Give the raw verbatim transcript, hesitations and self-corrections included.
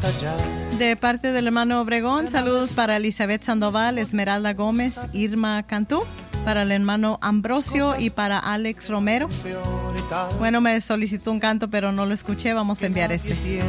De parte del hermano Obregón, saludos para Elizabeth Sandoval, Esmeralda Gómez, Irma Cantú, para el hermano Ambrosio y para Alex Romero. Bueno, me solicitó un canto, pero no lo escuché. Vamos a enviar este.